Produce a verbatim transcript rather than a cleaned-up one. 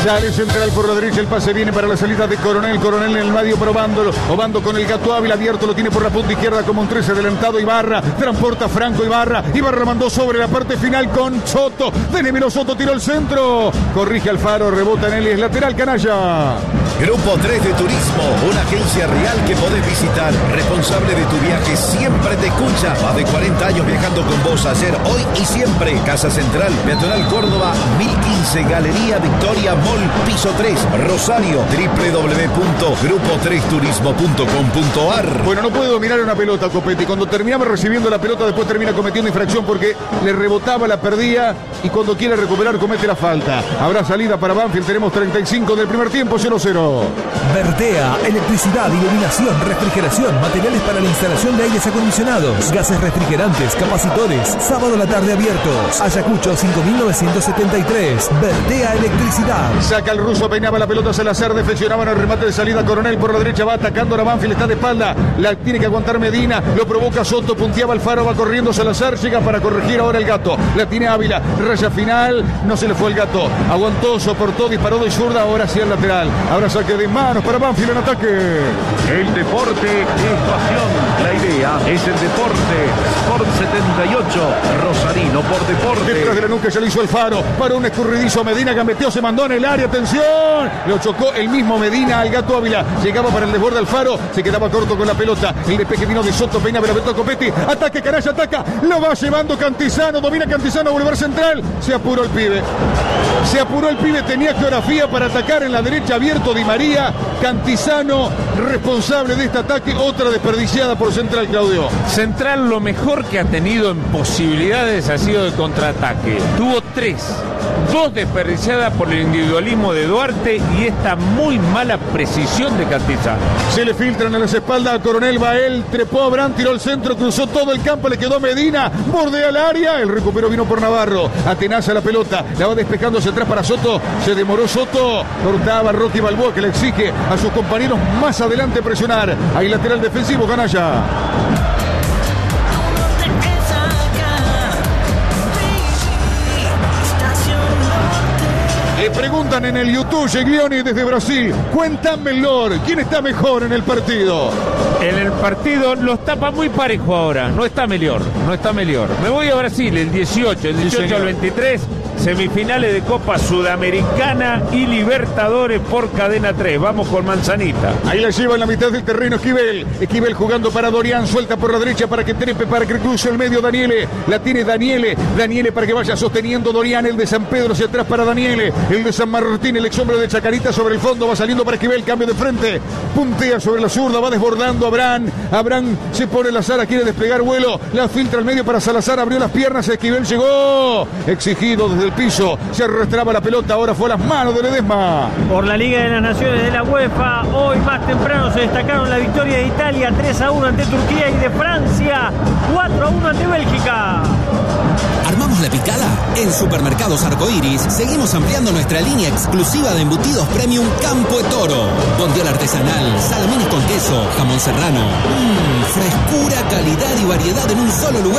Sale central por la derecha, el pase viene para la salida de Coronel. Coronel en el medio para Obando. Obando con el Gato Ávila abierto, lo tiene por la punta izquierda como un trece adelantado Ibarra. Transporta Franco Ibarra. Ibarra la mandó sobre la parte final con Soto. Benemiro Soto tiró el centro. Corrige Alfaro, rebota en él y es lateral canalla. Grupo tres de Turismo, una agencia real que podés visitar. Responsable de tu viaje, siempre te escucha. Más de cuarenta años viajando con vos ayer, hoy y siempre. Casa Central, Peatonal Córdoba, mil quince, Galería Victoria Mall, piso tres, Rosario, doble u doble u doble u punto grupo tres turismo punto com punto a r. Bueno, no puede dominar una pelota, Copetti. Cuando terminaba recibiendo la pelota, después termina cometiendo infracción porque le rebotaba, la perdía y cuando quiere recuperar comete la falta. Habrá salida para Banfield, tenemos treinta y cinco del primer tiempo, cero cero. Vertea, electricidad, iluminación, refrigeración, materiales para la instalación de aires acondicionados, gases refrigerantes, capacitores, sábado a la tarde abiertos. Ayacucho cinco mil novecientos setenta y tres, Vertea Electricidad. Saca el ruso, peinaba la pelota Salazar, defeccionaban el remate de salida Coronel por la derecha, va atacando a Banfield, está de espalda, la tiene que aguantar Medina, lo provoca Soto, punteaba Alfaro, va corriendo Salazar, llega para corregir ahora el Gato, la tiene Ávila, raya final, no se le fue el Gato, aguantó, soportó, disparó de zurda, ahora sí al lateral, ahora saque de manos para Banfield en ataque. El deporte es pasión, la idea es el deporte. Sport setenta y ocho, Rosarino por deporte. Detrás de la nuca ya le hizo Alfaro, para un escurridizo Medina, gambeteó, se mandó en el área, atención, lo chocó el mismo Medina al Gato Ávila, llegaba para el desborde Alfaro, se quedaba corto con la pelota, el despeje vino de Soto, peina Berabeto Copetti, ataque canalla, ataca, lo va llevando Cantizano, domina Cantizano, Boulevard Central, se apuró el pibe, se apuró el pibe, tenía geografía para atacar en la derecha, abierto Di María, Cantizano, responsable de este ataque, otra desperdiciada por Central, Claudio. Central lo mejor que ha tenido en posibilidades ha sido de contraataque. Tuvo tres, dos desperdiciadas por el individualismo de Duarte y esta muy mala precisión de Cantizano. Se le filtran a las espaldas a Coronel, Bael, trepó a Abraham, tiró el centro, cruzó todo el campo, le quedó Medina, bordea el área, el recupero vino por Navarro, atenaza la pelota, la va despejando hacia atrás para Soto, se demoró Soto, cortaba Rocky Balboa que le exige a sus compañeros más adelante presionar. Ahí lateral defensivo, canalla. Le preguntan en el YouTube, Giglioni desde Brasil, cuéntamelo, ¿quién está mejor en el partido? En el partido los tapa muy parejo ahora, no está mejor, no está mejor. Me voy a Brasil, el dieciocho, el dieciocho sí, al veintitrés, semifinales de Copa Sudamericana y Libertadores por Cadena tres. Vamos con Manzanita. Ahí la lleva en la mitad del terreno Esquivel. Esquivel jugando para Dorian, suelta por la derecha para que trepe, para que cruce el medio Daniele. La tiene Daniele. Daniele para que vaya sosteniendo Dorian, el de San Pedro hacia atrás para Daniele. El de San Martín, el ex hombre de Chacarita sobre el fondo, va saliendo para Esquivel, cambio de frente. Puntea sobre la zurda, va desbordando Abraham. Abraham se pone el azar, quiere desplegar vuelo. La filtra al medio para Salazar, abrió las piernas, Esquivel llegó. Exigido desde el piso, se arrastraba la pelota, ahora fue a las manos de Ledesma. Por la Liga de las Naciones de la UEFA, hoy más temprano se destacaron la victoria de Italia tres a uno ante Turquía y de Francia cuatro a uno ante Bélgica. ¿Armamos la picada? En Supermercados Arcoiris seguimos ampliando nuestra línea exclusiva de embutidos premium Campo de Toro. Bondiola artesanal, salamines con queso, jamón serrano. Mmm, frescura, calidad y variedad en un solo lugar.